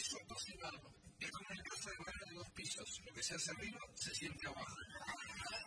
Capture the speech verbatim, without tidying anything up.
piso cocinado. Es como en el caso de baños de dos pisos. Lo que se hace arriba se siente abajo.